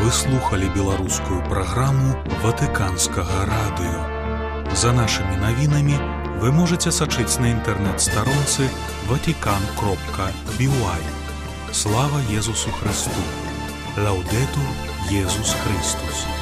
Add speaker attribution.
Speaker 1: Вы слухали беларускую праграму Ватыканскага радыё. За нашымі навінамі вы можаце сачыць на інтэрнэт-старонцы vatican.by. Слава Езусу Христу! Лаўдэтур Езус Христус!